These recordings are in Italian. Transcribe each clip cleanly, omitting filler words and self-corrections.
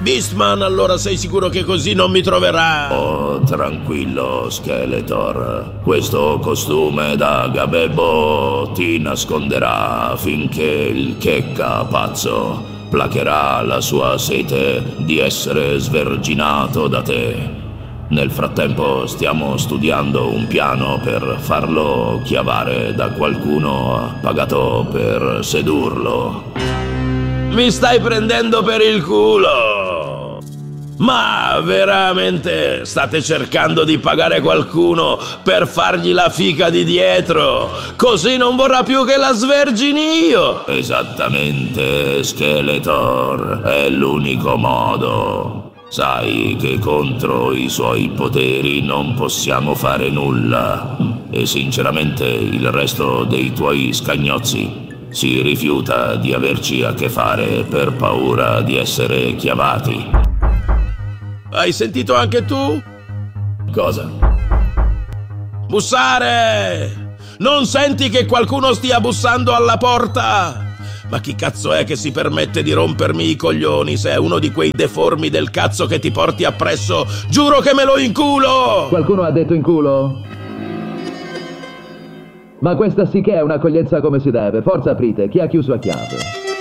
Beastman, allora sei sicuro che così non mi troverà? Oh, tranquillo, Skeletor. Questo costume da gabebo ti nasconderà finché il Checca pazzo placherà la sua sete di essere sverginato da te. Nel frattempo stiamo studiando un piano per farlo chiavare da qualcuno pagato per sedurlo. Mi stai prendendo per il culo! Ma veramente state cercando di pagare qualcuno per fargli la fica di dietro? Così non vorrà più che la svergini io! Esattamente, Skeletor, è l'unico modo. Sai che contro i suoi poteri non possiamo fare nulla. E sinceramente il resto dei tuoi scagnozzi si rifiuta di averci a che fare per paura di essere chiavati. Hai sentito anche tu? Cosa? Bussare! Non senti che qualcuno stia bussando alla porta? Ma chi cazzo è che si permette di rompermi i coglioni? Se è uno di quei deformi del cazzo che ti porti appresso, giuro che me lo inculo! Qualcuno ha detto in culo? Ma questa sì che è un'accoglienza come si deve. Forza, aprite. Chi ha chiuso a chiave?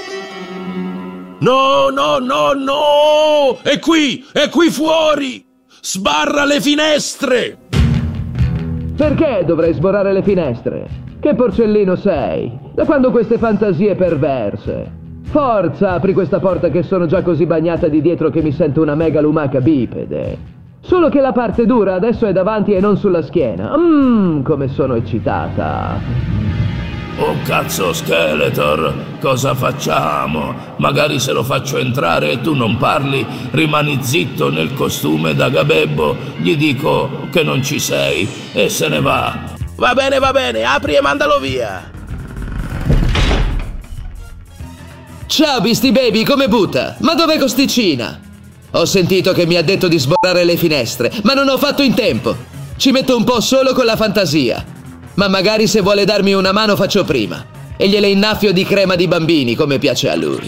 No, no, no, no! È qui fuori! Sbarra le finestre! Perché dovrei sborrare le finestre? Che porcellino sei? Da quando queste fantasie perverse? Forza, apri questa porta che sono già così bagnata di dietro che mi sento una mega lumaca bipede. Solo che la parte dura adesso è davanti e non sulla schiena. Come sono eccitata. Oh cazzo, Skeletor, cosa facciamo? Magari se lo faccio entrare e tu non parli, rimani zitto nel costume da gabebo, gli dico che non ci sei e se ne va. Va bene, apri e mandalo via. Ciao Beastie Baby, come butta? Ma dov'è Costicina? Ho sentito che mi ha detto di sborrare le finestre, ma non ho fatto in tempo. Ci metto un po' solo con la fantasia. Ma magari se vuole darmi una mano faccio prima. E gliele innaffio di crema di bambini, come piace a lui.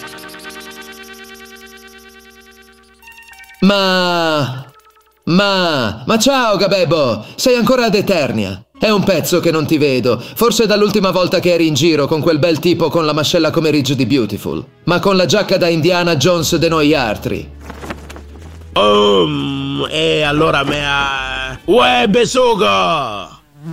Ma ciao Gabebo, sei ancora ad Eternia. È un pezzo che non ti vedo, forse dall'ultima volta che eri in giro con quel bel tipo con la mascella come Ridge di Beautiful, ma con la giacca da Indiana Jones de noi altri. E allora me ha... Uè, besugo!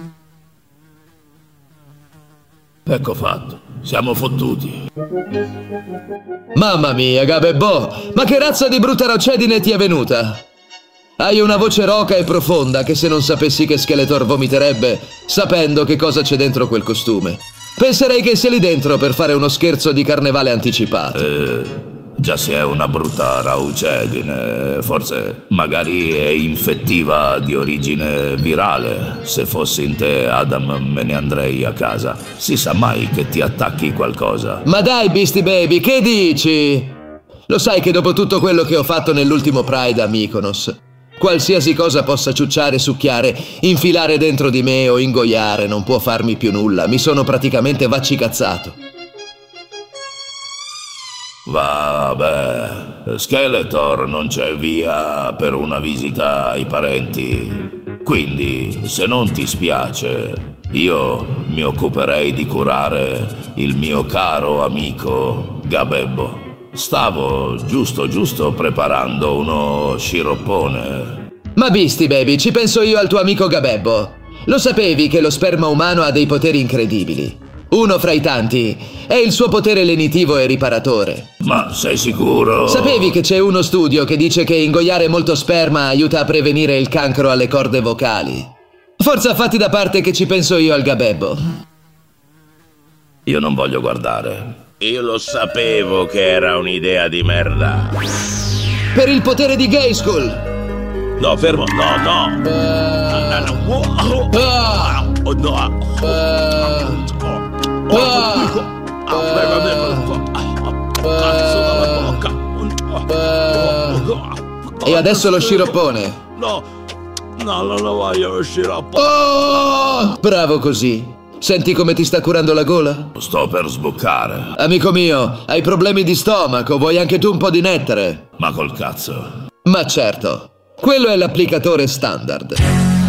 Ecco fatto, siamo fottuti. Mamma mia, Gabebo, ma che razza di brutta rocedine ti è venuta? Hai una voce roca e profonda che se non sapessi che Skeletor vomiterebbe, sapendo che cosa c'è dentro quel costume. Penserei che sia lì dentro per fare uno scherzo di carnevale anticipato. Già se è una brutta raucedine, forse magari è infettiva di origine virale. Se fossi in te, Adam, me ne andrei a casa. Si sa mai che ti attacchi qualcosa. Ma dai, Beastie Baby, che dici? Lo sai che dopo tutto quello che ho fatto nell'ultimo Pride a Mykonos, qualsiasi cosa possa ciucciare, succhiare, infilare dentro di me o ingoiare non può farmi più nulla. Mi sono praticamente vaccicazzato. Vabbè, Skeletor non c'è via per una visita ai parenti. Quindi, se non ti spiace, io mi occuperei di curare il mio caro amico Gabebo. Stavo giusto preparando uno sciroppone. Ma Beastie Baby, ci penso io al tuo amico Gabebo. Lo sapevi che lo sperma umano ha dei poteri incredibili? Uno fra i tanti è il suo potere lenitivo e riparatore. Ma sei sicuro? Sapevi che c'è uno studio che dice che ingoiare molto sperma aiuta a prevenire il cancro alle corde vocali? Forza, fatti da parte che ci penso io al Gabebo. Io non voglio guardare. Io lo sapevo che era un'idea di merda. Per il potere di Grayskull. No, fermo, no. E adesso lo sciroppone. No, non lo voglio lo sciroppo. Oh! Bravo così. Senti come ti sta curando la gola? Sto per sboccare. Amico mio, hai problemi di stomaco, vuoi anche tu un po' di nettare? Ma col cazzo. Ma certo, quello è l'applicatore standard.